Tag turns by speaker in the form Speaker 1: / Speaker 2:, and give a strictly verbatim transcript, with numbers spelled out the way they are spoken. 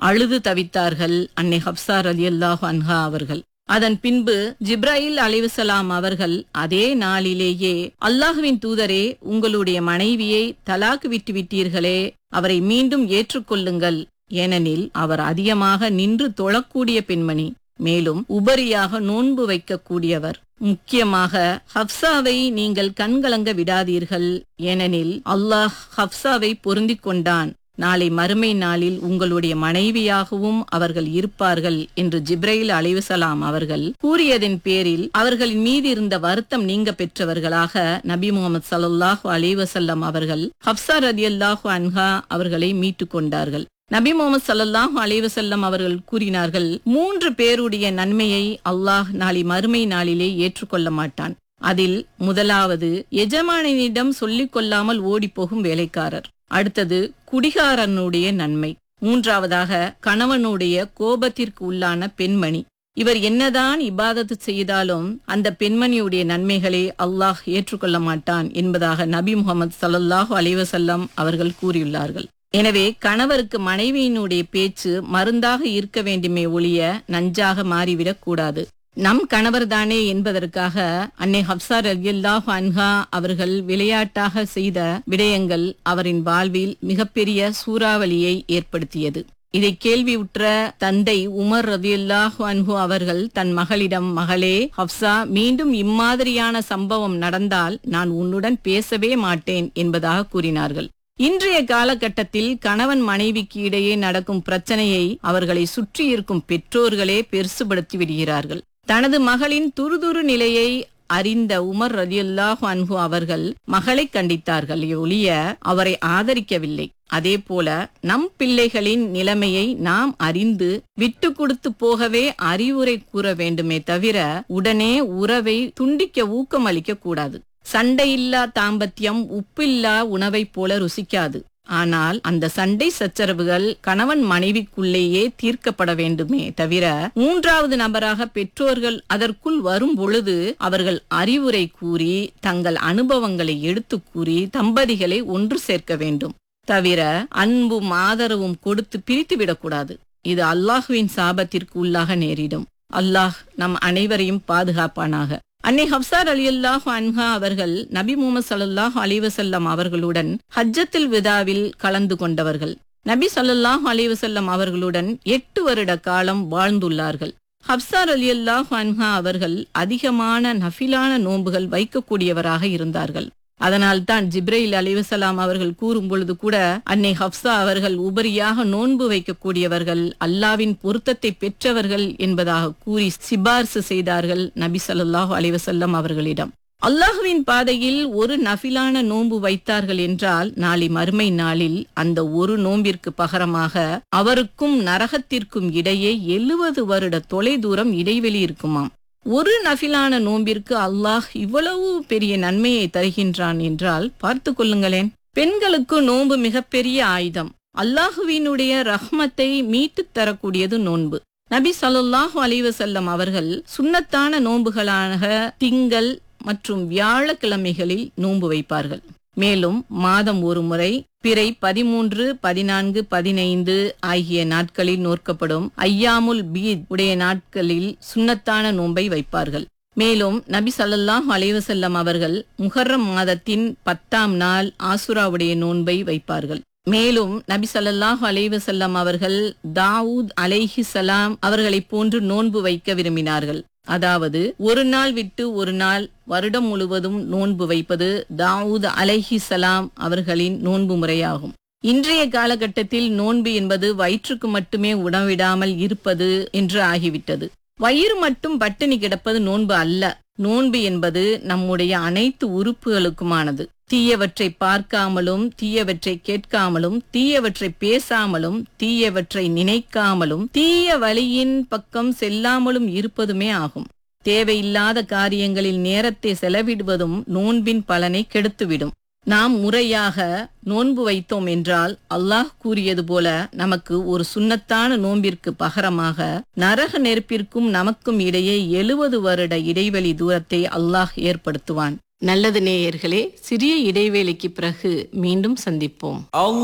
Speaker 1: அழுது தவித்தார்கள் அன்னை ஹப்ஸா ரலியல்லாஹு அன்ஹா அவர்கள். அதன் பின்பு ஜிப்ராயில் அலைஹிஸ்ஸலாம் அவர்கள் அதே நாளிலேயே, அல்லாஹ்வின் தூதரே, உங்களுடைய மனைவியை தலாக்கு விட்டு விட்டீர்களே, அவரை மீண்டும் ஏற்றுக்கொள்ளுங்கள். ஏனெனில் அவர் அதிகமாக நின்று தொழக்கூடிய பெண்மணி, மேலும் உபரியாக நோன்பு வைக்கக்கூடியவர். முக்கியமாக ஹப்சாவை நீங்கள் கண்கலங்க விடாதீர்கள். ஏனெனில் அல்லாஹ் ஹப்சாவை பொருந்திக் கொண்டான். நாளை மறுமை நாளில் உங்களுடைய மனைவியாகவும் அவர்கள் இருப்பார்கள் என்று ஜிப்ரைல் அலைஹிஸ்ஸலாம் அவர்கள் கூறியதின் பேரில் அவர்களின் மீது இருந்த வருத்தம் நீங்க பெற்றவர்களாக நபி முகமது ஸல்லல்லாஹு அலைஹி வஸல்லம் அவர்கள் ஹப்ஸா ரலியல்லாஹு அன்ஹா அவர்களை மீட்டு கொண்டார்கள். நபி முகமது ஸல்லல்லாஹு அலைஹி வஸல்லம் அவர்கள் கூறினார்கள், மூன்று பேருடைய நன்மையை அல்லாஹ் நாளை மறுமை நாளிலே ஏற்றுக்கொள்ள மாட்டான். அதில் முதலாவது, எஜமானினிடம் சொல்லிக் கொள்ளாமல் ஓடி போகும் வேலைக்காரர். அடுத்தது, குடிகாரனுடைய நன்மை. மூன்றாவதாக, கணவனுடைய கோபத்திற்கு உள்ளான பெண்மணி. இவர் என்னதான் இபாதத்து செய்தாலும் அந்த பெண்மணியுடைய நன்மைகளை அல்லாஹ் ஏற்றுக்கொள்ள மாட்டான் என்பதாக நபி முகமது ஸல்லல்லாஹு அலைஹி வஸல்லம் அவர்கள் கூறியுள்ளார்கள். எனவே கணவருக்கு மனைவியினுடைய பேச்சு மருந்தாக இருக்க வேண்டுமே ஒழிய நஞ்சாக மாறிவிடக் கூடாது. நம் கணவர் தானே என்பதற்காக அன்னை ஹப்ஸா ரலியல்லாஹு அன்ஹா அவர்கள் விளையாட்டாக செய்த விடயங்கள் அவரின் வாழ்வில் மிகப்பெரிய சூறாவளியை ஏற்படுத்தியது. இதை கேள்வியுற்ற தந்தை உமர் ரலியல்லாஹு அன்ஹு அவர்கள் தன் மகளிடம், மகளே ஹப்ஸா, மீண்டும் இம்மாதிரியான சம்பவம் நடந்தால் நான் உன்னுடன் பேசவே மாட்டேன் என்பதாக கூறினார்கள். இன்றைய காலகட்டத்தில் கணவன் மனைவிக்கு இடையே நடக்கும் பிரச்சனையை அவர்களை சுற்றி இருக்கும் பெற்றோர்களே பெருசுபடுத்தி விடுகிறார்கள். தனது மகளின் துருதுரு நிலையை அறிந்த உமர் ரலியல்லாஹு அன்ஹு அவர்கள் மகளை கண்டித்தார்கள் ஒழிய அவரை ஆதரிக்கவில்லை. அதே போல நம் பிள்ளைகளின் நிலைமையை நாம் அறிந்து விட்டு கொடுத்து போகவே அறிவுரை கூற வேண்டுமே தவிர உடனே உறவை துண்டிக்க ஊக்கம் அளிக்க கூடாது. சண்டையில்லா தாம்பத்தியம் உப்பில்லா உணவை போல ருசிக்காது. ஆனால் அந்த சண்டை சச்சரவுகள் கணவன் மனைவிக்குள்ளேயே தீர்க்கப்பட வேண்டுமே தவிர மூன்றாவது நபராக பெற்றோர்கள் அதற்குள் வரும் பொழுது அவர்கள் அறிவுரை கூறி தங்கள் அனுபவங்களை எடுத்து கூறி தம்பதிகளை ஒன்று சேர்க்க வேண்டும். தவிர அன்பும் ஆதரவும் கொடுத்து பிரித்து விடக்கூடாது. இது அல்லாஹ்வின் சாபத்திற்கு உள்ளாக நேரிடும். அல்லாஹ் நம் அனைவரையும் பாதுகாப்பானாக. அன்னை ஹப்ஸா ரலியல்லாஹு அன்ஹா அவர்கள் நபி முஹம்மது ஸல்லல்லாஹு அலைஹி வஸல்லம் அவர்களுடன் ஹஜ்ஜத்துல் விதாவில் கலந்து கொண்டவர்கள். நபி ஸல்லல்லாஹு அலைஹி வஸல்லம் அவர்களுடன் எட்டு வருட காலம் வாழ்ந்துள்ளார்கள். ஹப்ஸா ரலியல்லாஹு அன்ஹா அவர்கள் அதிகமான நஃபிலான நோன்புகள் வைக்கக்கூடியவராக இருந்தார்கள். அதனால் தான் ஜிப்ரைல் அலைஹிஸ்ஸலாம் அவர்கள் கூறும் பொழுது கூட அன்னை ஹப்ஸா அவர்கள் உபரியாக நோன்பு வைக்கக்கூடியவர்கள், அல்லாவின் பொருத்தத்தை பெற்றவர்கள் என்பதாக கூறி சிபார்சு செய்தார்கள் நபி ஸல்லல்லாஹு அலைஹி வஸல்லம் அவர்களிடம். அல்லாஹ்வின் பாதையில் ஒரு நஃபிலான நோன்பு வைத்தார்கள் என்றால் நாளை மறுமை நாளில் அந்த ஒரு நோம்பிற்கு பகரமாக அவருக்கும் நரகத்திற்கும் இடையே எழுபது வருட தொலை தூரம் இடைவெளி இருக்குமாம். ஒரு நஃபிலான நோம்பிற்கு அல்லாஹ் இவ்வளவு பெரிய நன்மையை தருகின்றான் என்றால் பார்த்து கொள்ளுங்களேன். பெண்களுக்கு நோன்பு மிகப்பெரிய ஆயுதம். அல்லாஹுவினுடைய ரஹ்மத்தை மீட்டு தரக்கூடியது நோன்பு. நபி ஸல்லல்லாஹு அலைஹி வஸல்லம் அவர்கள் சுன்னத்தான நோன்புகளாக திங்கள் மற்றும் வியாழக்கிழமைகளில் நோன்பு வைப்பார்கள். மேலும் மாதம் ஒரு முறை பிறை பதிமூன்று பதினான்கு பதினைந்து ஆகிய நாட்களில் நோக்கப்படும் ஐயாமுல் பீத் உடைய நாட்களில் சுன்னத்தான நோன்பை வைப்பார்கள். மேலும் நபி ஸல்லல்லாஹு அலைஹி வஸல்லம் அவர்கள் முஹர்ரம் மாதத்தின் பத்தாம் நாள் ஆசுராவுடைய நோன்பை வைப்பார்கள். மேலும் நபி ஸல்லல்லாஹு அலைஹி வஸல்லம் அவர்கள் தாவூத் அலைஹிஸ்ஸலாம் அவர்களை போன்று நோன்பு வைக்க விரும்பினார்கள். அதாவது ஒரு நாள் விட்டு ஒரு நாள் வருடம் முழுவதும் நோன்பு வைப்பது தாவூத் அலைஹிஸ்ஸலாம் அவர்களின் நோன்பு முறையாகும். இன்றைய காலகட்டத்தில் நோன்பு என்பது வயிற்றுக்கு மட்டுமே உணவிடாமல் இருப்பது என்று ஆகிவிட்டது. வயிறு மட்டும் பட்டினி கிடப்பது நோன்பு அல்ல. நோன்பு என்பது நம்முடைய அனைத்து உறுப்புகளுக்குமானது. தீயவற்றை பார்க்காமலும் தீயவற்றை கேட்காமலும் தீயவற்றை பேசாமலும் தீயவற்றை நினைக்காமலும் தீய வழியின் பக்கம் செல்லாமலும் இருப்பதுமே ஆகும். தேவையில்லாத காரியங்களில் நேரத்தை செலவிடுவதும் நோன்பின் பலனை கெடுத்துவிடும். நாம் முறையாக நோன்பு வைத்தோம் என்றால் அல்லாஹ் கூறியது போல நமக்கு ஒரு சுன்னத்தான நோன்பிற்கு பகரமாக நரக நெருப்பிற்கும் நமக்கும் இடையே எழுபது வருட இடைவெளி தூரத்தை அல்லாஹ் ஏற்படுத்துவான். நல்லது நேயர்களே, சிறிய இடைவேளைக்கு பிறகு மீண்டும் சந்திப்போம்.